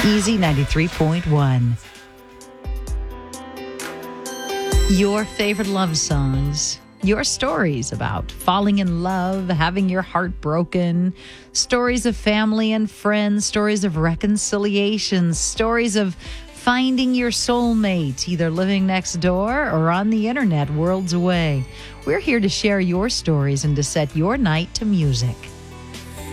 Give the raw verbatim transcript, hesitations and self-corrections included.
Easy ninety-three point one. Your favorite love songs. Your stories about falling in love, having your heart broken, stories of family and friends, stories of reconciliation, stories of finding your soulmate, either living next door or on the internet worlds away. We're here to share your stories and to set your night to music.